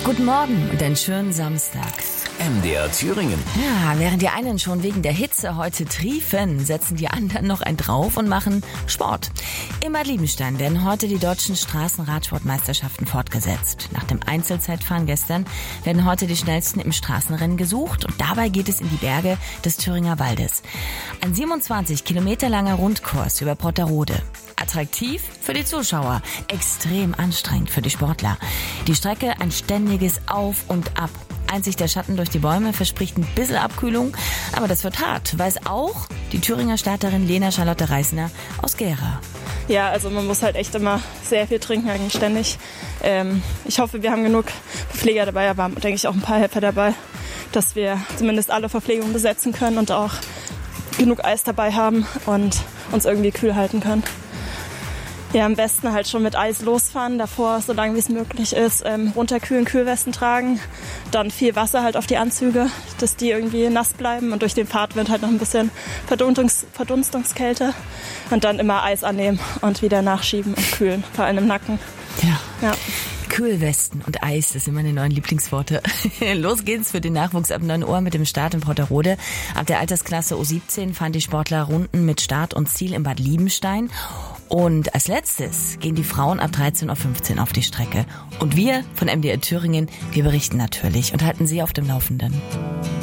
Guten Morgen und einen schönen Samstag. MDR Thüringen. Ja, während die einen schon wegen der Hitze heute triefen, setzen die anderen noch einen drauf und machen Sport. In Bad Liebenstein werden heute die deutschen Straßenradsportmeisterschaften fortgesetzt. Nach dem Einzelzeitfahren gestern werden heute die Schnellsten im Straßenrennen gesucht und dabei geht es in die Berge des Thüringer Waldes. Ein 27 Kilometer langer Rundkurs über Brotterode. Attraktiv für die Zuschauer, extrem anstrengend für die Sportler. Die Strecke ein ständiges Auf und Ab. Einzig der Schatten durch die Bäume verspricht ein bisschen Abkühlung, aber das wird hart, weiß auch die Thüringer Starterin Lena Charlotte Reisner aus Gera. Ja, also man muss halt echt immer sehr viel trinken, eigentlich ständig. Ich hoffe, wir haben genug Verpfleger dabei, aber denke ich auch ein paar Helfer dabei, dass wir zumindest alle Verpflegungen besetzen können und auch genug Eis dabei haben und uns irgendwie kühl halten können. Ja, am besten halt schon mit Eis losfahren, davor, so lange wie es möglich ist, runterkühlen, Kühlwesten tragen, dann viel Wasser halt auf die Anzüge, dass die irgendwie nass bleiben und durch den Fahrtwind halt noch ein bisschen Verdunstungskälte und dann immer Eis annehmen und wieder nachschieben und kühlen, vor allem im Nacken. Ja. Kühlwesten und Eis, das sind meine neuen Lieblingsworte. Los geht's für den Nachwuchs ab 9 Uhr mit dem Start in Brotterode. Ab der Altersklasse U17 fahren die Sportler Runden mit Start und Ziel in Bad Liebenstein. Und als letztes gehen die Frauen ab 13.15 Uhr auf die Strecke. Und wir von MDR Thüringen, wir berichten natürlich und halten Sie auf dem Laufenden.